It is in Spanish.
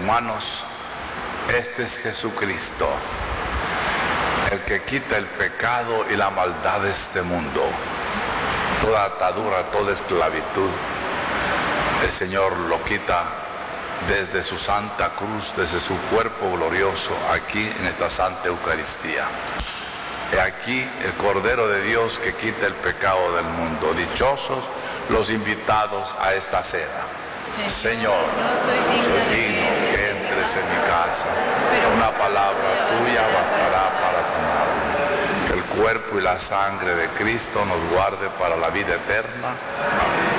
Hermanos, este es Jesucristo, el que quita el pecado y la maldad de este mundo. Toda atadura, toda esclavitud, el Señor lo quita desde su santa cruz, desde su cuerpo glorioso, aquí en esta Santa Eucaristía. He aquí el Cordero de Dios que quita el pecado del mundo. Dichosos los invitados a esta cena. Señor, soy digno que entres en mi casa, pero una palabra tuya bastará para sanarme. Que el cuerpo y la sangre de Cristo nos guarde para la vida eterna. Amén.